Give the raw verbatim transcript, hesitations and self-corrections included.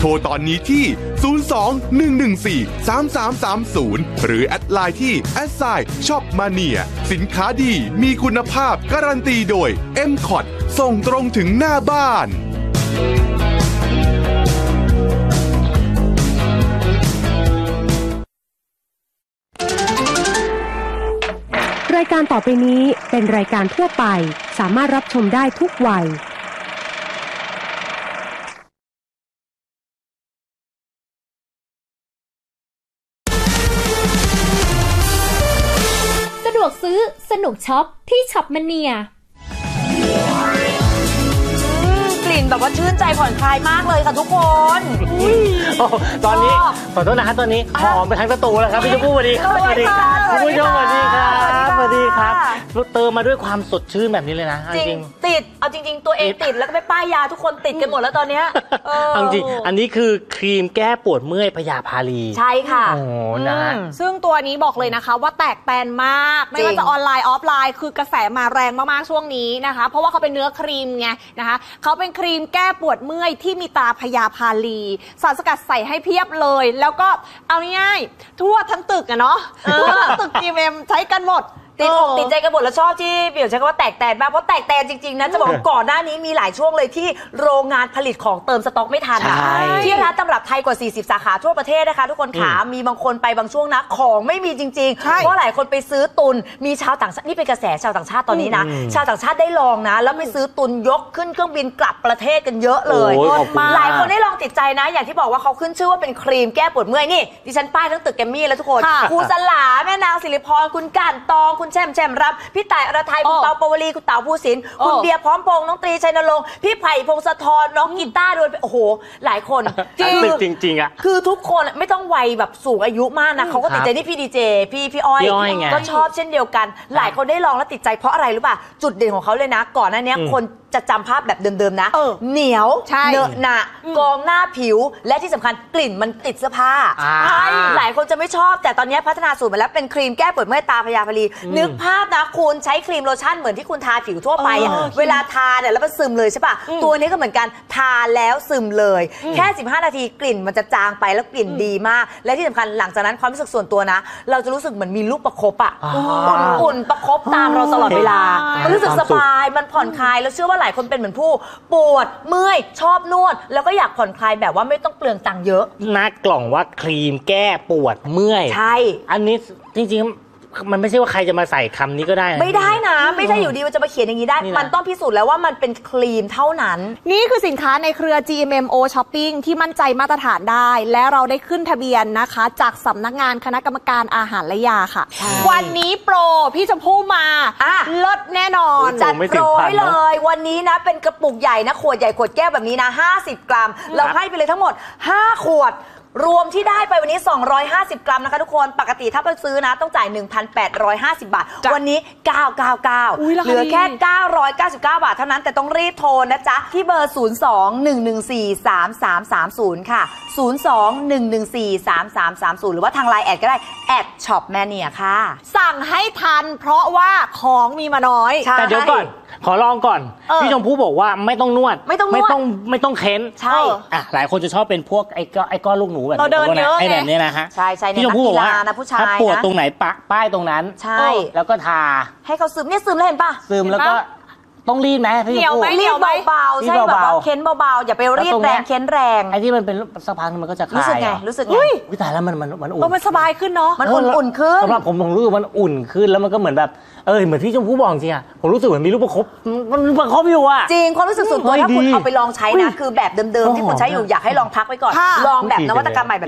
โทรตอนนี้ที่ ศูนย์ สอง หนึ่ง หนึ่ง สี่ สาม สาม สาม ศูนย์ หรือแอดไลน์ที่ แอท ไซน์ ช็อปมาเนีย สินค้าดีมีคุณภาพการันตีโดย เอ็ม คอท ส่งตรงถึงหน้าบ้านรายการต่อไปนี้เป็นรายการทั่วไปสามารถรับชมได้ทุกวัยสะดวกซื้อสนุกช็อปที่ช็อปมาเนียกลิ่นแบบว่าชื่นใจผ่อนคลายมากเลยค่ะทุกคนตอนนี้ขอโทษนะฮะตอนนี้หอมไปทั้งสตูแล้วครับพี่ชมพู่สวัสดีครับสวัสดีครับคุณผู้ชมสวัสดีครับสวัสดีครับเติมมาด้วยความสดชื่นแบบนี้เลยนะจริงติดเอาจริงๆตัวเองติดแล้วก็ไปป้ายยาทุกคนติดกันหมดแล้วตอนนี้จริงอันนี้คือครีมแก้ปวดเมื่อยพยาพาลีใช่ค่ะโอ้นะซึ่งตัวนี้บอกเลยนะคะว่าแตกแตนมากไม่ว่าจะออนไลน์ออฟไลน์คือกระแสมาแรงมากๆช่วงนี้นะคะเพราะว่าเขาเป็นเนื้อครีมไงนะคะเขาเป็นครีมแก้ปวดเมื่อยที่มีตราพยาพาลีสารสกัดใส่ให้เพียบเลยแล้วก็เอาง่ายๆทั่วทั้งตึกอะเนาะทั่วทั้งตึก จี เอ็ม ใช้กันหมดติดอกติดใจกันหมดแล้วชอบที่เปี่ยวใช้คำว่าแตกแตนมากเพราะแตกแตนจริงๆนะจะบอกก่อนหน้านี้มีหลายช่วงเลยที่โรงงานผลิตของเติมสต็อกไม่ทันที่ร้านตำรับไทยกว่าสี่สิบสาขาทั่วประเทศนะคะทุกคนขามีบางคนไปบางช่วงนะของไม่มีจริงๆเพราะหลายคนไปซื้อตุนมีชาวต่างชาตินี่เป็นกระแสชาวต่างชาติตอนนี้นะชาวต่างชาติได้ลองนะแล้วไปซื้อตุนยกขึ้นเครื่องบินกลับประเทศกันเยอะเลยหลายคนได้ลองติดใจนะอย่างที่บอกว่าเขาขึ้นชื่อว่าเป็นครีมแก้ปวดเมื่อยนี่ดิฉันป้ายทั้งตึกแกมมี่แล้วทุกคนครูสลาแม่นางศิริพรคุณก่านตองคุณแช่มแช่มรับพี่ต่ายอรไทยคุณเปาปวลีคุณเต๋าภูสินคุณเบียร์พร้อมพงษ์น้องตรีชัยนรงค์พี่ไผ่พงศธรน้องกีตาร์ด้วยโอ้โหหลายคนจริงจริงๆอ่ะคือทุกคนไม่ต้องวัยแบบสูงอายุมากนะเขาก็ติดใจนี่พี่ดีเจพี่พี่อ้อยก็ชอบเช่นเดียวกันหลายคนได้ลองแล้วติดใจเพราะอะไรรู้ป่ะจุดเด่นของเขาเลยนะก่อนหน้านี้คนจะจำภาพแบบเดิมๆนะเหนียวเนอะหนะกองหน้าผิวและที่สำคัญกลิ่นมันติดเสื้อผ้าหลายคนจะไม่ชอบแต่ตอนนี้พัฒนาสูตรมาแล้วเป็นครีมแก้ปวดเมื่อยตาพยาพาลีนึกภาพนะคุณใช้ครีมโลชั่นเหมือนที่คุณทาผิวทั่วไปเวลาทาเนี่ยแล้วมันซึมเลยใช่ป่ะตัวนี้ก็เหมือนกันทาแล้วซึมเลยแค่สิบห้านาทีกลิ่นมันจะจางไปแล้วกลิ่นดีมากและที่สำคัญหลังจากนั้นความรู้สึกส่วนตัวนะเราจะรู้สึกเหมือนมีลูกประคบอ่ะอุ่นๆประคบตามเราตลอดเวลารู้สึกสบายมันผ่อนคลายแล้วเชื่อว่าหลายคนเป็นเหมือนผู้ปวดเมื่อยชอบนวดแล้วก็อยากผ่อนคลายแบบว่าไม่ต้องเปลืองตังค์เยอะหน้ากล่องว่าครีมแก้ปวดเมื่อยใช่อันนี้จริงๆมันไม่ใช่ว่าใครจะมาใส่คำนี้ก็ได้ไม่ได้นะไม่ใช่อยู่ดีมันจะมาเขียนอย่างนี้ได้มันต้องพิสูจน์แล้วว่ามันเป็นครีมเท่านั้นนี่คือสินค้าในเครือ จี เอ็ม เอ็ม โอ Shopping ที่มั่นใจมาตรฐานได้และเราได้ขึ้นทะเบียนนะคะจากสำนักงานคณะกรรมการอาหารและยาค่ะวันนี้โปรพี่ชมพู่มาลดแน่นอนจัดโปรให้เลยวันนี้นะเป็นกระปุกใหญ่นะขวดใหญ่ขวดแก้วแบบนี้นะห้าสิบกรัมเราให้ไปเลยทั้งหมดห้าขวดรวมที่ได้ไปวันนี้สองร้อยห้าสิบกรัมนะคะทุกคนปกติถ้าไปซื้อนะต้องจ่าย หนึ่งพันแปดร้อยห้าสิบ บาทวันนี้เก้าร้อยเก้าสิบเก้าเหลือแค่เก้าร้อยเก้าสิบเก้าบาทเท่านั้นแต่ต้องรีบโทรนะจ๊ะที่เบอร์ ศูนย์ สอง หนึ่ง หนึ่ง สี่ สาม สาม สาม ศูนย์ ค่ะ ศูนย์ สอง หนึ่ง หนึ่ง สี่ สาม สาม สาม ศูนย์ หรือว่าทางไลน์แอดก็ได้แอดช็อปแมเนียค่ะสั่งให้ทันเพราะว่าของมีมาน้อยแต่เดี๋ยวก่อนขอลองก่อนพี่ชมพู่บอกว่าไม่ต้องนวดไม่ต้องไม่ต้องไม่ต้องเค้นใช่อ่ะหลายคนจะชอบเป็นพวกไอ้ก้อนไอ้ก้อนลูกหนูแบบเราเดินเยอะไอ้แบบนี้นะฮะใช่ใช่พี่ชมพู่บอกว่าถ้าปวดตรงไหนปะป้ายตรงนั้นใช่แล้วก็ทาให้เขาซึมเนี่ยซึมแล้วเห็นป่ะซึมแล้วก็ต้องรีดไหมพี่ชมพู่รีดเบาๆใช่แบบว่าเค้นเบาๆอย่าไปรีดแรงเค้นแรงไอ้ที่มันเป็นสักพักมันก็จะคลายรู้สึกไงรู้สึกไงวิตายแล้วมันมันมันอุ่นมันสบายขึ้นเนาะมันอุ่นๆขึ้นสำหรับผมผมรู้สึกมันอุ่นขึ้นแล้วมันก็เหมือนแบบเออเหมือนที่ชมพู่บอกจริงอ่ะผมรู้สึกเหมือนมีลูกประคบมันประคบอยู่อ่ะจริงความรู้สึกส่วนตัวถ้าคุณเอาไปลองใช้นะคือแบบเดิมๆที่คุณใช้อยู่อยากให้ลองพักไว้ก่อนลองแบบนวัตกรรมใหม่